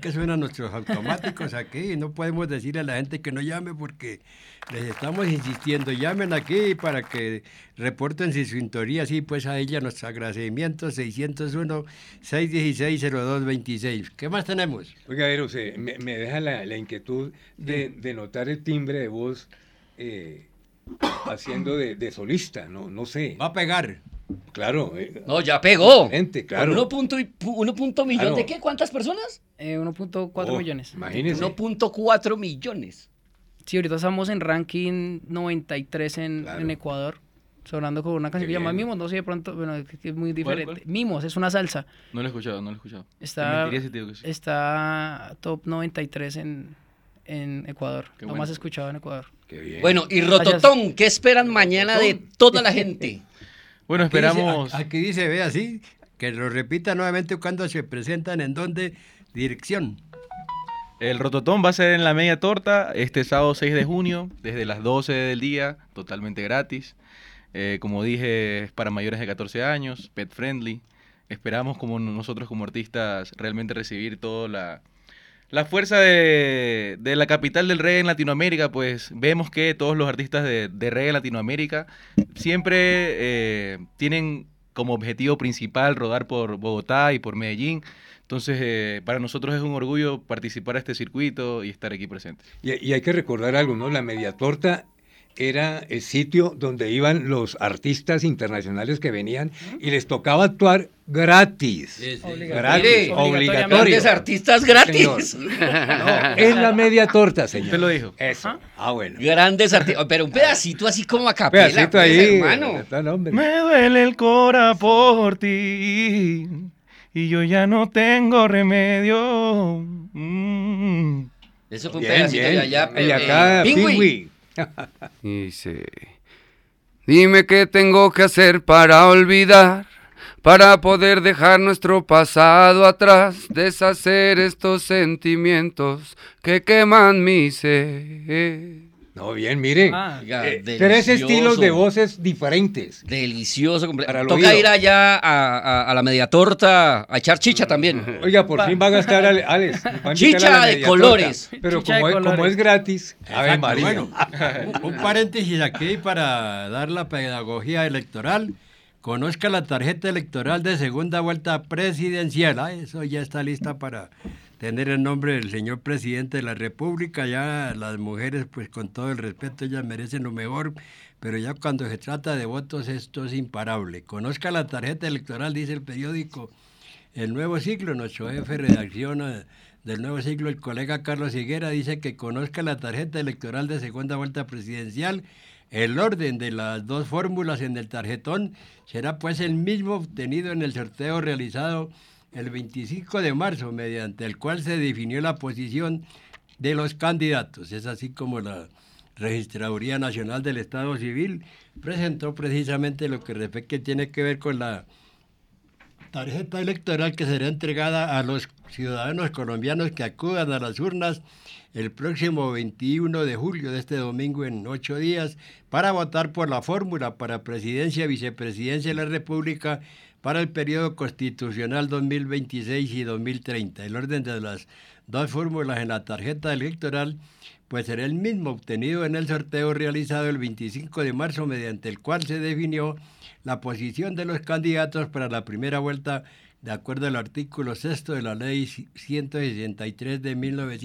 que suenan nuestros automáticos aquí y no podemos decirle a la gente que no llame porque les estamos insistiendo. Llamen aquí para que reporten su sintonía. Sí, pues a ella nuestro agradecimiento 601-616-0226. ¿Qué más tenemos? Oiga, a ver, usted, me deja la inquietud de notar el timbre de voz haciendo de solista, no sé. Va a pegar. Claro. No, ya pegó. Gente, claro. Con 1 millón Claro. de qué, ¿cuántas personas? 1.4 millones. Imagínese. 1.4 millones. Sí, ahorita estamos en ranking 93 Claro. en Ecuador, sonando con una canción Qué que se llama bien. Mimos, no sé de pronto, bueno, es que es muy diferente. ¿Cuál? Mimos, es una salsa. No lo he escuchado, no lo he escuchado. Está, Te mentiría si te digo que sí. está top 93 en Ecuador, Qué lo bueno. más escuchado en Ecuador. Qué bien. Bueno, y Rototón, ¿qué esperan mañana de toda la gente? Bueno, Aquí dice- esperamos... Aquí dice, ve así, que lo repita nuevamente cuando se presentan, en dónde, dirección. El Rototón va a ser en la Media Torta este sábado 6 de junio, desde las 12 del día, totalmente gratis. Como dije, es para mayores de 14 años, pet friendly. Esperamos como nosotros como artistas realmente recibir toda la fuerza de la capital del reggae en Latinoamérica. Pues vemos que todos los artistas de reggae en Latinoamérica siempre tienen como objetivo principal rodar por Bogotá y por Medellín. Entonces, para nosotros es un orgullo participar a este circuito y estar aquí presentes. Y hay que recordar algo, ¿no? La Media Torta era el sitio donde iban los artistas internacionales que venían y les tocaba actuar gratis. Sí, sí. Gratis, Mire, obligatorio. Grandes artistas gratis. No, en la Media Torta, señor. Usted lo dijo. Eso. Ah, bueno. Grandes artistas. Pero un pedacito así como a capela, Pedacito pues, ahí. hermano. Tal hombre. Me duele el cora por ti y yo ya no tengo remedio. Eso fue un Bien, pedacito bien. de allá. Y acá, Pingüi. Pingüi. Dice, dime qué tengo que hacer para olvidar, para poder dejar nuestro pasado atrás, deshacer estos sentimientos que queman mi ser. No, bien, miren. Oiga, Tres delicioso. estilos de voces diferentes. Delicioso. Para el Toca oído. ir allá a la Media Torta a echar chicha también. Oiga, por fin va a gastar Alex. va a invitar Chicha a la de Media colores. Torta. Pero Chicha de como colores. es gratis, a ver, Exacto, María. bueno, un paréntesis aquí para dar la pedagogía electoral. Conozca la tarjeta electoral de segunda vuelta presidencial. Ah, eso ya está lista para tener el nombre del señor presidente de la República. Ya las mujeres, pues con todo el respeto, ellas merecen lo mejor, pero ya cuando se trata de votos esto es imparable. Conozca la tarjeta electoral, dice el periódico El Nuevo Siglo, nuestro jefe de redacción del Nuevo Siglo, el colega Carlos Higuera, dice que conozca la tarjeta electoral de segunda vuelta presidencial. El orden de las dos fórmulas en el tarjetón será pues el mismo obtenido en el sorteo realizado el 25 de marzo, mediante el cual se definió la posición de los candidatos. Es así como la Registraduría Nacional del Estado Civil presentó precisamente lo que tiene que ver con la tarjeta electoral que será entregada a los ciudadanos colombianos que acudan a las urnas el próximo 21 de julio de este domingo en 8 días para votar por la fórmula para presidencia, vicepresidencia de la República para el periodo constitucional 2026 y 2030. El orden de las dos fórmulas en la tarjeta electoral pues será el mismo obtenido en el sorteo realizado el 25 de marzo, mediante el cual se definió la posición de los candidatos para la primera vuelta de acuerdo al artículo 6 de la ley 163 de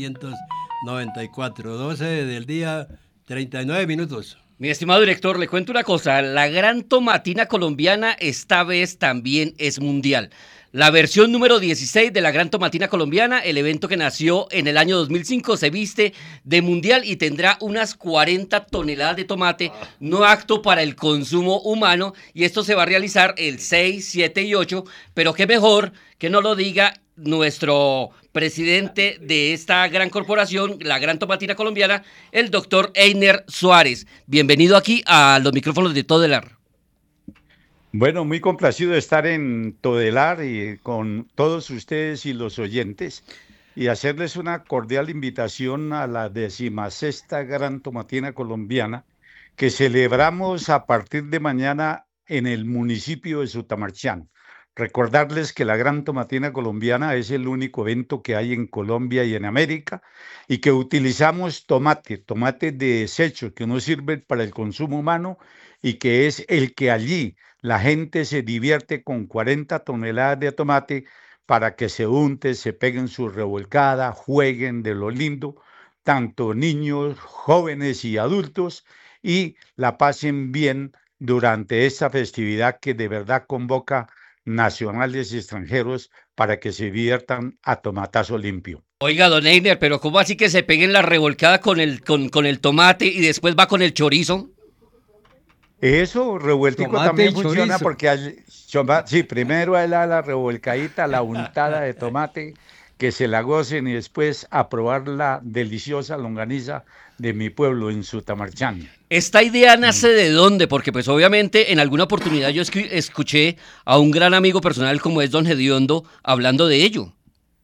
1994, 12 del día, 39 minutos. Mi estimado director, le cuento una cosa. La Gran Tomatina Colombiana esta vez también es mundial. La versión número 16 de la Gran Tomatina Colombiana, el evento que nació en el año 2005, se viste de mundial y tendrá unas 40 toneladas de tomate, no apto para el consumo humano, y esto se va a realizar el 6, 7 y 8, pero qué mejor que no lo diga nuestro presidente de esta gran corporación, la Gran Tomatina Colombiana, el doctor Einer Suárez. Bienvenido aquí a los micrófonos de Todelar. Bueno, muy complacido de estar en Todelar y con todos ustedes y los oyentes y hacerles una cordial invitación a la 16ª Gran Tomatina Colombiana que celebramos a partir de mañana en el municipio de Sutamarchán. Recordarles que la Gran Tomatina Colombiana es el único evento que hay en Colombia y en América y que utilizamos tomate de desecho que no sirve para el consumo humano y que es el que allí la gente se divierte con 40 toneladas de tomate para que se unten, se peguen su revolcada, jueguen de lo lindo, tanto niños, jóvenes y adultos, y la pasen bien durante esta festividad que de verdad convoca nacionales y extranjeros para que se diviertan a tomatazo limpio. Oiga, don Einer, pero ¿cómo así que se peguen la revolcada con el tomate y después va con el chorizo? Eso, revueltico Tomate también y funciona chorizo. porque sí, primero hay la revolcadita, la untada de tomate, que se la gocen y después a probar la deliciosa longaniza de mi pueblo en Sutamarchán. ¿Esta idea nace de dónde? Porque pues obviamente en alguna oportunidad yo escuché a un gran amigo personal como es don Gediondo hablando de ello.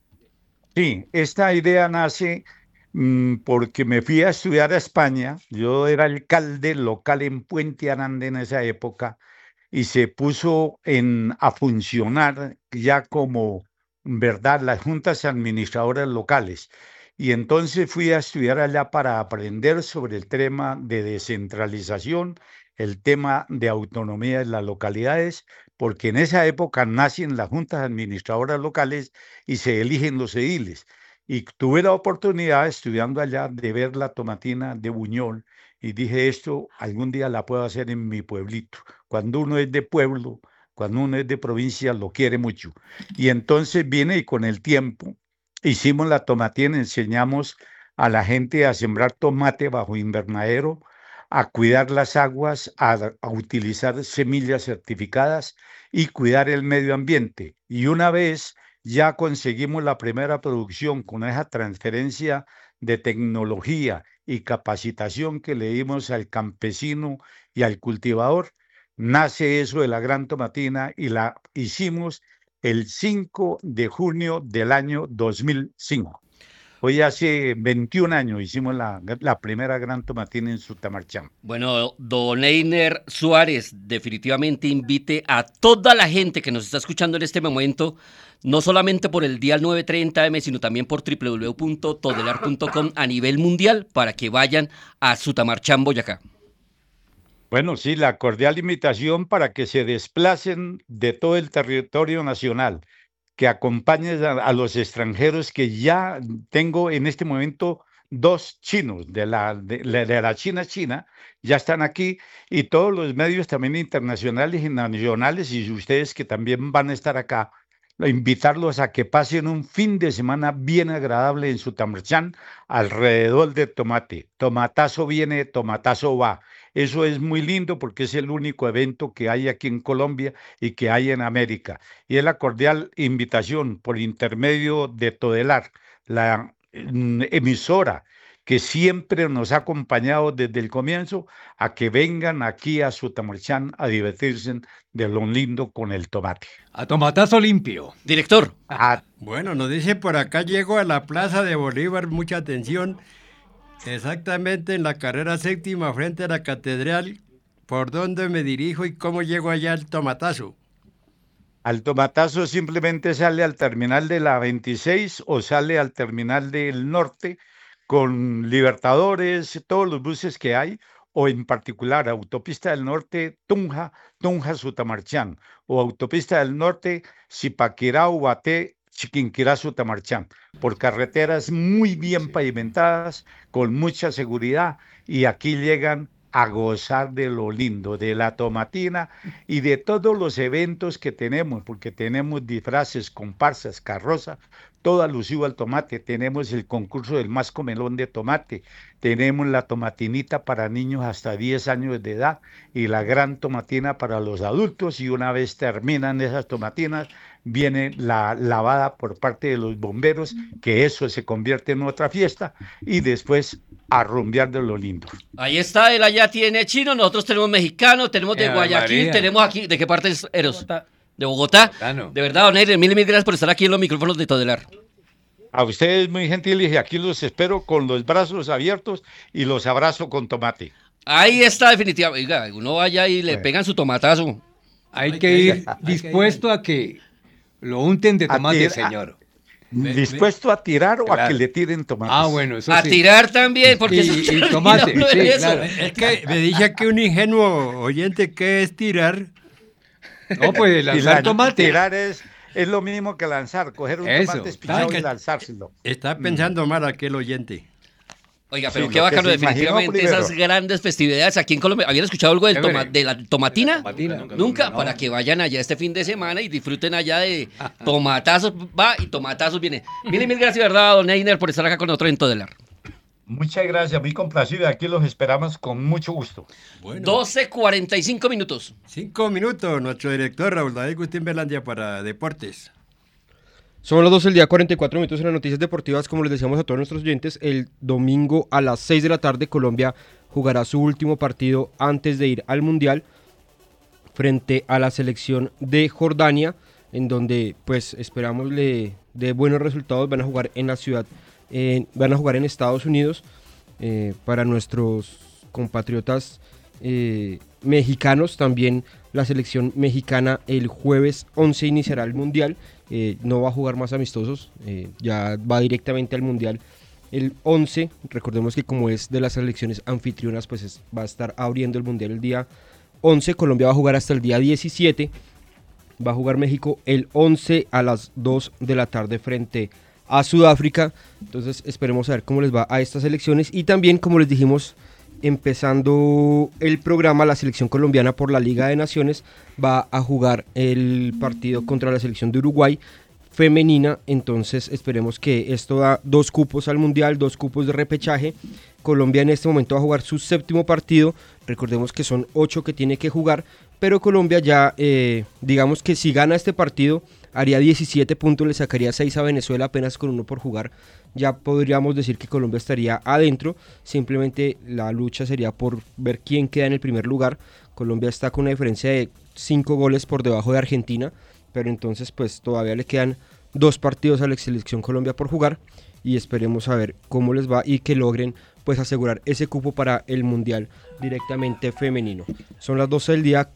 Sí, esta idea nace porque me fui a estudiar a España. Yo era alcalde local en Puente Aranda en esa época y se puso a funcionar ya como, ¿verdad?, las juntas administradoras locales. Y entonces fui a estudiar allá para aprender sobre el tema de descentralización, el tema de autonomía de las localidades, porque en esa época nacen las juntas administradoras locales y se eligen los ediles. Y tuve la oportunidad, estudiando allá, de ver la tomatina de Buñol y dije, esto algún día la puedo hacer en mi pueblito. Cuando uno es de pueblo, cuando uno es de provincia, lo quiere mucho. Y entonces vine y con el tiempo hicimos la tomatina, enseñamos a la gente a sembrar tomate bajo invernadero, a cuidar las aguas, a utilizar semillas certificadas y cuidar el medio ambiente. Y una vez ya conseguimos la primera producción con esa transferencia de tecnología y capacitación que le dimos al campesino y al cultivador, nace eso de la Gran Tomatina y la hicimos el 5 de junio del año 2005. Hoy hace 21 años hicimos la primera Gran Tomatina en Sutamarchán. Bueno, don Einer Suárez, definitivamente invite a toda la gente que nos está escuchando en este momento, no solamente por el día 9:30 AM, sino también por www.todelar.com a nivel mundial, para que vayan a Sutamarchán, Boyacá. Bueno, sí, la cordial invitación para que se desplacen de todo el territorio nacional, que acompañen a los extranjeros, que ya tengo en este momento 2 chinos de la China, ya están aquí, y todos los medios también internacionales y nacionales, y ustedes que también van a estar acá, invitarlos a que pasen un fin de semana bien agradable en Sutamarchán alrededor del tomate. Tomatazo viene, tomatazo va. Eso es muy lindo porque es el único evento que hay aquí en Colombia y que hay en América. Y es la cordial invitación por intermedio de Todelar, la emisora que siempre nos ha acompañado desde el comienzo, a que vengan aquí a Sutamarchán a divertirse de lo lindo con el tomate. A tomatazo limpio. Director. Bueno, nos dice por acá, llego a la Plaza de Bolívar, mucha atención, exactamente en la carrera 7ª frente a la catedral. ¿Por dónde me dirijo y cómo llego allá al tomatazo? Al tomatazo simplemente sale al terminal de la 26 o sale al terminal del norte con Libertadores, todos los buses que hay, o en particular Autopista del Norte, Tunja, Sutamarchán, o Autopista del Norte, Zipaquirá, Ubaté, Chiquinquirá, Sutamarchán, por carreteras muy bien pavimentadas, con mucha seguridad, y aquí llegan a gozar de lo lindo, de la tomatina y de todos los eventos que tenemos, porque tenemos disfraces, comparsas, carroza, todo alusivo al tomate. Tenemos el concurso del más comelón de tomate, tenemos la tomatinita para niños hasta 10 años de edad y la gran tomatina para los adultos, y una vez terminan esas tomatinas, viene la lavada por parte de los bomberos, que eso se convierte en otra fiesta, y después a rumbear de lo lindo. Ahí está, él allá tiene chino, nosotros tenemos mexicano, tenemos de Guayaquil, María. tenemos aquí, ¿de qué parte eres? Bogotá. De Bogotá. Bogotano. De verdad, don Einer, mil gracias por estar aquí en los micrófonos de Todelar. A ustedes muy gentiles, y aquí los espero con los brazos abiertos y los abrazo con tomate. Ahí está, definitivamente. Oiga, uno vaya y le pegan su tomatazo. Hay que ir dispuesto a que lo unten de tomate, señor. ¿Dispuesto a tirar o a Claro. que le tiren tomates? Ah, bueno, eso A sí. tirar también, porque Y tomate, no, sí, eso. claro. Es que me dice aquí un ingenuo oyente que es tirar. No, pues lanzar tomate. Tirar es lo mismo que lanzar, coger un Eso, tomate espichado claro. y lanzárselo. Está pensando mal aquel oyente. Oiga, pero Sí, qué lo que bacano, se imaginó definitivamente primero. esas grandes festividades aquí en Colombia. ¿Habían escuchado algo de la tomatina? Tomatina. Nunca, No. para que vayan allá este fin de semana y disfruten allá de tomatazos, va y tomatazos viene. Mil gracias, ¿verdad, don Einer, por estar acá con nosotros en Todelar. Muchas gracias, muy complacido. Aquí los esperamos con mucho gusto. Bueno, 12:45 minutos. 5 minutos, nuestro director Raúl David Gustín Belandia para Deportes. Son las 12 del día, 44 minutos en las noticias deportivas. Como les decíamos a todos nuestros oyentes, el domingo a las 6 de la tarde Colombia jugará su último partido antes de ir al Mundial frente a la selección de Jordania, en donde pues esperamos de buenos resultados. Van a jugar en la ciudad, van a jugar en Estados Unidos. Para nuestros compatriotas mexicanos, también la selección mexicana el jueves 11 iniciará el Mundial. No va a jugar más amistosos, ya va directamente al Mundial el 11. Recordemos que como es de las selecciones anfitrionas, pues va a estar abriendo el Mundial el día 11. Colombia va a jugar hasta el día 17. Va a jugar México el 11 a las 2 de la tarde frente a Sudáfrica. Entonces esperemos a ver cómo les va a estas selecciones. Y también, como les dijimos empezando el programa, la selección colombiana por la Liga de Naciones va a jugar el partido contra la selección de Uruguay femenina. Entonces esperemos que esto da 2 cupos al Mundial, 2 cupos de repechaje. Colombia en este momento va a jugar su 7º partido. Recordemos que son 8 que tiene que jugar, pero Colombia ya, digamos que si gana este partido, haría 17 puntos, le sacaría 6 a Venezuela apenas con 1 por jugar. Ya podríamos decir que Colombia estaría adentro. Simplemente la lucha sería por ver quién queda en el primer lugar. Colombia está con una diferencia de 5 goles por debajo de Argentina, pero entonces pues todavía le quedan 2 partidos a la selección Colombia por jugar, y esperemos a ver cómo les va y que logren pues asegurar ese cupo para el Mundial directamente femenino. Son las 12 del día,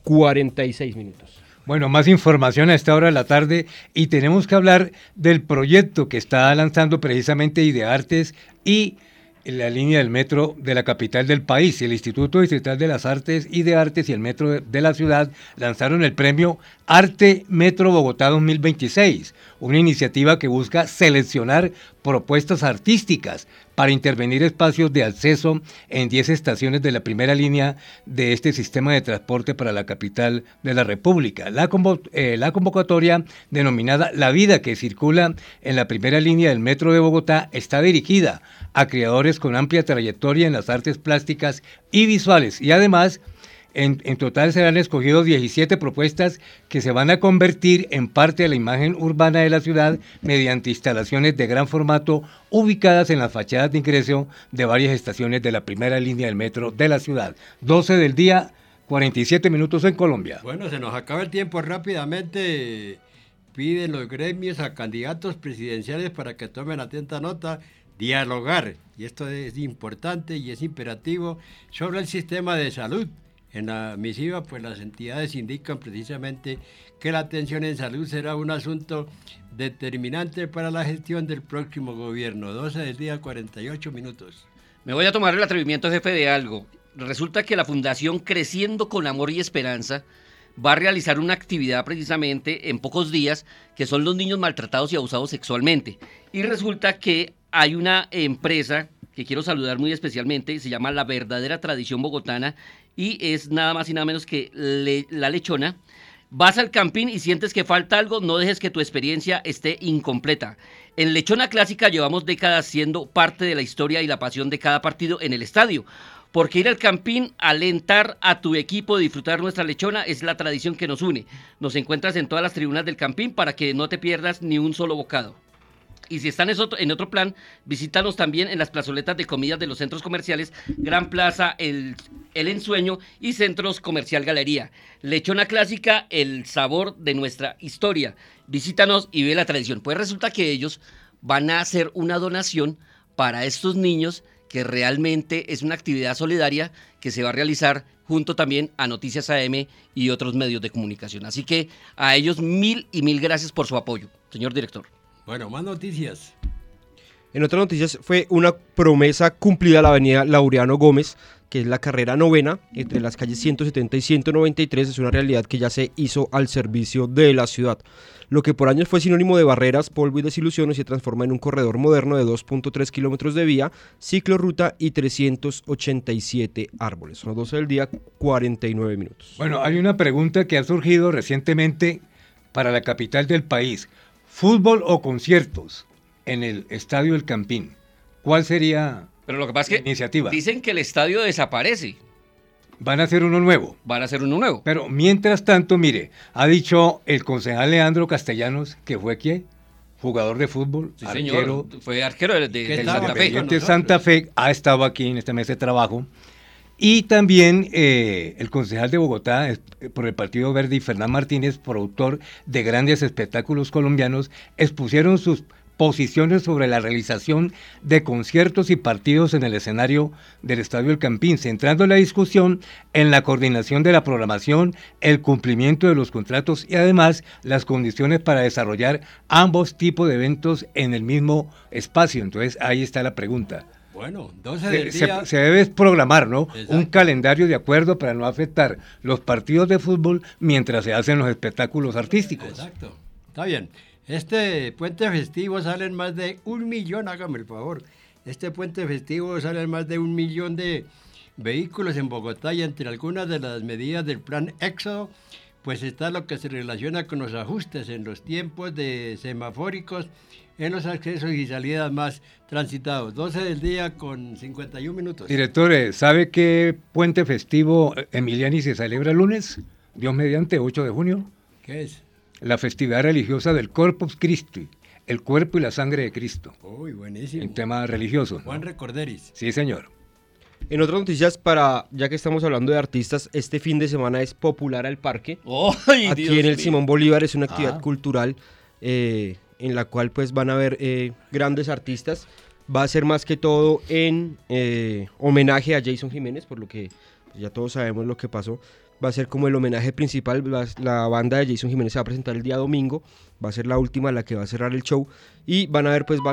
46 minutos. Bueno, más información a esta hora de la tarde y tenemos que hablar del proyecto que está lanzando precisamente Ideartes y la línea del metro de la capital del país. El Instituto Distrital de las Artes, Ideartes y el Metro de la Ciudad lanzaron el premio Arte Metro Bogotá 2026, una iniciativa que busca seleccionar propuestas artísticas para intervenir espacios de acceso en 10 estaciones de la primera línea de este sistema de transporte para la capital de la República. La convocatoria, denominada La Vida que circula en la primera línea del Metro de Bogotá, está dirigida a creadores con amplia trayectoria en las artes plásticas y visuales, y además en total serán escogidos 17 propuestas que se van a convertir en parte de la imagen urbana de la ciudad mediante instalaciones de gran formato ubicadas en las fachadas de ingreso de varias estaciones de la primera línea del metro de la ciudad. 12 del día, 47 minutos en Colombia. Bueno, se nos acaba el tiempo rápidamente. Piden los gremios a candidatos presidenciales para que tomen atenta nota, dialogar, y esto es importante y es imperativo, sobre el sistema de salud. En la misiva, pues las entidades indican precisamente que la atención en salud será un asunto determinante para la gestión del próximo gobierno. 12 del día, 48 minutos. Me voy a tomar el atrevimiento, jefe, de algo. Resulta que la Fundación Creciendo con Amor y Esperanza va a realizar una actividad precisamente en pocos días, que son los niños maltratados y abusados sexualmente. Y resulta que hay una empresa que quiero saludar muy especialmente, se llama La Verdadera Tradición Bogotana, y es nada más y nada menos que La Lechona. Vas al campín y sientes que falta algo, no dejes que tu experiencia esté incompleta. En Lechona Clásica llevamos décadas siendo parte de la historia y la pasión de cada partido en el estadio, porque ir al campín, alentar a tu equipo, disfrutar nuestra lechona, es la tradición que nos une. Nos encuentras en todas las tribunas del campín para que no te pierdas ni un solo bocado. Y si están en otro plan, visítanos también en las plazoletas de comidas de los centros comerciales Gran Plaza, El Ensueño y Centros Comercial Galería. Lechona Clásica, el sabor de nuestra historia. Visítanos y ve la tradición. Pues resulta que ellos van a hacer una donación para estos niños que realmente es una actividad solidaria que se va a realizar junto también a Noticias AM y otros medios de comunicación. Así que a ellos mil y mil gracias por su apoyo, señor director. Bueno, más noticias. En otras noticias fue una promesa cumplida la avenida Laureano Gómez, que es la carrera novena entre las calles 170 y 193, es una realidad que ya se hizo al servicio de la ciudad. Lo que por años fue sinónimo de barreras, polvo y desilusiones se transforma en un corredor moderno de 2.3 kilómetros de vía, ciclorruta y 387 árboles. Son las 12 del día, 49 minutos. Bueno, hay una pregunta que ha surgido recientemente para la capital del país. ¿Fútbol o conciertos en el Estadio El Campín? ¿Cuál sería Pero lo que pasa la es que iniciativa? dicen que el estadio desaparece. Van a hacer uno nuevo. Van a hacer uno nuevo. Pero mientras tanto, mire, ha dicho el concejal Leandro Castellanos, que fue ¿quién? Jugador de fútbol, Sí, arquero, señor. Fue arquero del estaba Santa Fe. con Independiente nosotros. Santa Fe, ha estado aquí en este mes de trabajo. Y también el concejal de Bogotá por el Partido Verde y Fernán Martínez, productor de grandes espectáculos colombianos, expusieron sus posiciones sobre la realización de conciertos y partidos en el escenario del Estadio El Campín, centrando la discusión en la coordinación de la programación, el cumplimiento de los contratos y además las condiciones para desarrollar ambos tipos de eventos en el mismo espacio. Entonces ahí está la pregunta. Bueno, 12 del día. Se debe programar, ¿no? Exacto. Un calendario de acuerdo para no afectar los partidos de fútbol mientras se hacen los espectáculos artísticos. Exacto. Está bien. Este puente festivo salen más de 1 millón, hágame el favor. Este puente festivo salen más de 1 millón de vehículos en Bogotá y entre algunas de las medidas del plan Éxodo, pues está lo que se relaciona con los ajustes en los tiempos de semafóricos en los accesos y salidas más transitados. 12 del día con 51 minutos. Director, ¿sabe qué puente festivo Emiliani se celebra el lunes? Dios mediante, 8 de junio. ¿Qué es? La festividad religiosa del Corpus Christi, el cuerpo y la sangre de Cristo, Uy, buenísimo. en tema religioso, ¿no? Juan Recorderis. Sí, señor. En otras noticias, ya que estamos hablando de artistas, este fin de semana es Popular al Parque. ¡Ay, Aquí Dios en el mío! Simón Bolívar es una actividad Ah. cultural en la cual pues van a haber grandes artistas. Va a ser más que todo en homenaje a Jason Jiménez, por lo que pues, ya todos sabemos lo que pasó. Va a ser como el homenaje principal. La banda de Jason Jiménez se va a presentar el día domingo. Va a ser la última, la que va a cerrar el show. Y van a haber pues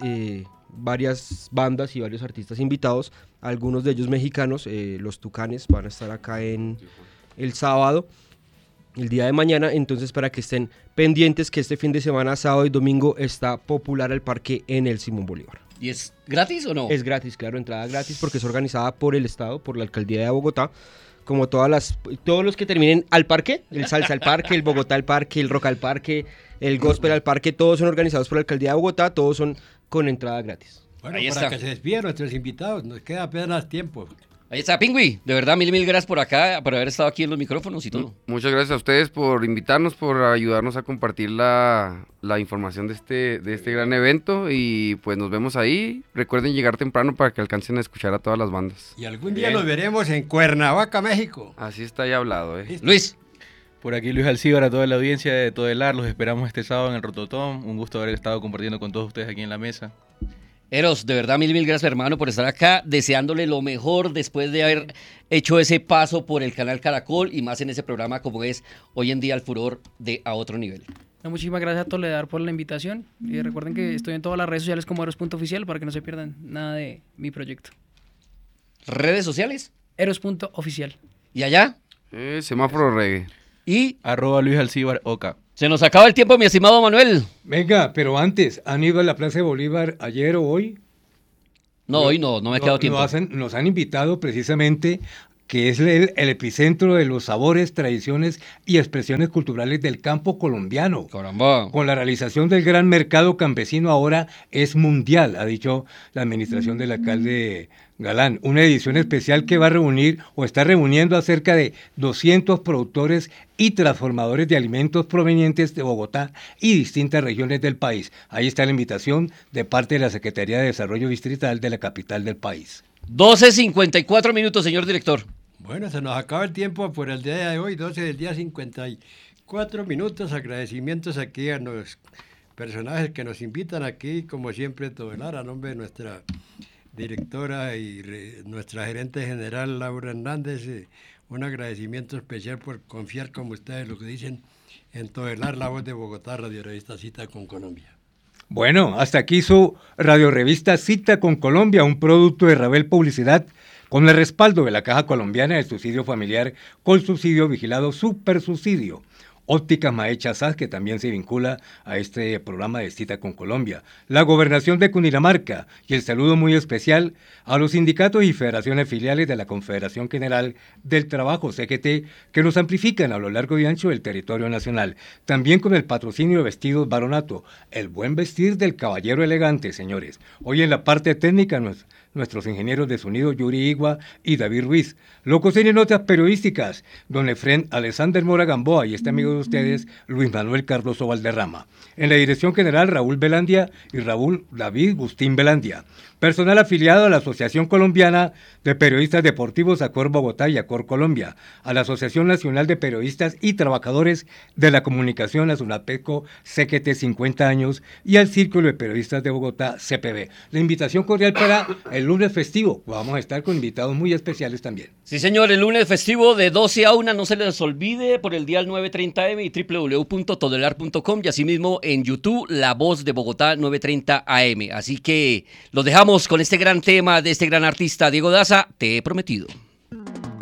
varias bandas y varios artistas invitados. Algunos de ellos mexicanos. Los Tucanes van a estar acá en el sábado, el día de mañana. Entonces para que estén pendientes que este fin de semana, sábado y domingo, está Popular al Parque en el Simón Bolívar. ¿Y es gratis o no? Es gratis, claro, entrada gratis porque es organizada por el Estado, por la Alcaldía de Bogotá. Como todos los que terminen al parque, el Salsa al Parque, el Bogotá al Parque, el Rock al Parque, el Gospel al Parque, todos son organizados por la Alcaldía de Bogotá, todos son con entrada gratis. Bueno, Ahí para está. que se despidan nuestros invitados, nos queda apenas tiempo. Ahí está, Pingüi. De verdad, mil gracias por acá, por haber estado aquí en los micrófonos y todo. Muchas gracias a ustedes por invitarnos, por ayudarnos a compartir la información de este gran evento y pues nos vemos ahí. Recuerden llegar temprano para que alcancen a escuchar a todas las bandas. Y algún día nos veremos en Cuernavaca, México. Así está ya hablado, Listo. Luis, Por aquí Luis Alcíbar, a toda la audiencia de Todelar, los esperamos este sábado en el Rototom. Un gusto haber estado compartiendo con todos ustedes aquí en la mesa. Eros, de verdad, mil gracias, hermano, por estar acá, deseándole lo mejor después de haber hecho ese paso por el canal Caracol y más en ese programa como es hoy en día el furor de A Otro Nivel. Muchísimas gracias a Toledar por la invitación. Y recuerden que estoy en todas las redes sociales como Eros.oficial para que no se pierdan nada de mi proyecto. ¿Redes sociales? Eros.oficial. ¿Y allá? Semáforo Reggae. Y @Luis Alcíbar OK. se nos acaba el tiempo, mi estimado Manuel. Venga, pero antes, ¿han ido a la Plaza de Bolívar ayer o hoy? No, hoy no me ha quedado tiempo. Nos han invitado precisamente, que es el epicentro de los sabores, tradiciones y expresiones culturales del campo colombiano. Caramba. Con la realización del gran mercado campesino ahora es mundial, ha dicho la administración del alcalde Galán. Una edición especial que va a reunir o está reuniendo a cerca de 200 productores y transformadores de alimentos provenientes de Bogotá y distintas regiones del país. Ahí está la invitación de parte de la Secretaría de Desarrollo Distrital de la capital del país. 12:54 minutos, señor director. Bueno, se nos acaba el tiempo por el día de hoy, 12 del día 54 minutos. Agradecimientos aquí a los personajes que nos invitan aquí, como siempre, Todelar, a nombre de nuestra directora y nuestra gerente general Laura Hernández, un agradecimiento especial por confiar, como ustedes lo que dicen, en Todelar, la voz de Bogotá, Radio Revista Cita con Colombia. Bueno, hasta aquí su Radio Revista Cita con Colombia, un producto de Ravel Publicidad, con el respaldo de la Caja Colombiana de Subsidio Familiar, Colsubsidio Vigilado, Supersubsidio. Óptica Maecha SAS, que también se vincula a este programa de Cita con Colombia, la Gobernación de Cundinamarca y el saludo muy especial a los sindicatos y federaciones filiales de la Confederación General del Trabajo, CGT, que nos amplifican a lo largo y ancho del territorio nacional. También con el patrocinio de Vestidos Baronato, el buen vestir del caballero elegante, señores. Hoy en la parte técnica nuestros ingenieros de sonido Yuri Igua y David Ruiz. Locución y notas periodísticas, don Efren Alexander Mora Gamboa y este amigo de ustedes, Luis Manuel Cardoso Valderrama. En la dirección general, Raúl Velandia y Raúl David Gustín Velandia. Personal afiliado a la Asociación Colombiana de Periodistas Deportivos, ACOR Bogotá y ACOR Colombia, a la Asociación Nacional de Periodistas y Trabajadores de la Comunicación, a SUNAPECO, CGT 50 años, y al Círculo de Periodistas de Bogotá, CPB. La invitación cordial para el lunes festivo. Vamos a estar con invitados muy especiales también. Sí, señor, el lunes festivo de 12 a 1, no se les olvide, por el dial 930M y www.todelar.com, y asimismo en YouTube, La Voz de Bogotá 930 AM. Así que los dejamos con este gran tema de este gran artista, Diego Daza, Te he prometido.